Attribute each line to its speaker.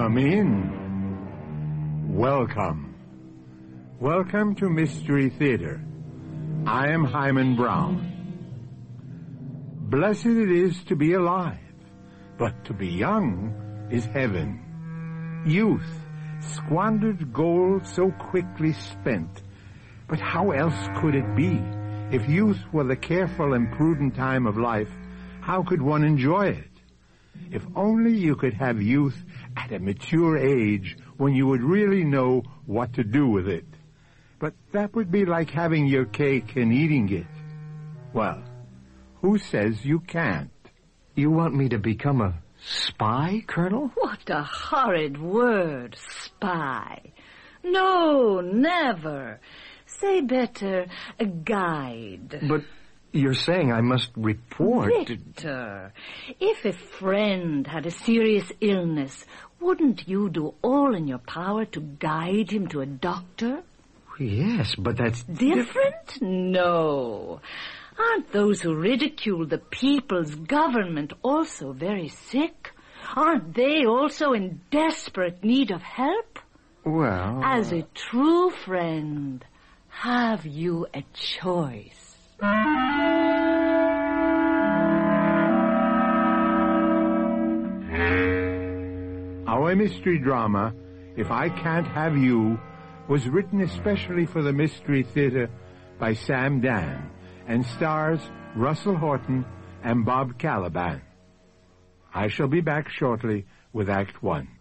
Speaker 1: Come in. Welcome. Welcome to Mystery Theater. I am Hyman Brown. Blessed it is to be alive, but to be young is heaven. Youth, squandered gold so quickly spent. But how else could it be? If youth were the careful and prudent time of life, how could one enjoy it? If only you could have youth at a mature age when you would really know what to do with it. But that would be like having your cake and eating it. Well, who says you can't?
Speaker 2: You want me to become a spy, Colonel?
Speaker 3: What a horrid word, spy. No, never. Say better, a guide.
Speaker 2: But you're saying I must report.
Speaker 3: Victor, if a friend had a serious illness, wouldn't you do all in your power to guide him to a doctor?
Speaker 2: Yes, but that's...
Speaker 3: Different? No. Aren't those who ridicule the people's government also very sick? Aren't they also in desperate need of help?
Speaker 2: Well...
Speaker 3: As a true friend, have you a choice?
Speaker 1: Our mystery drama, If I Can't Have You, was written especially for the Mystery Theater by Sam Dan and stars Russell Horton and Bob Caliban. I shall be back shortly with Act One.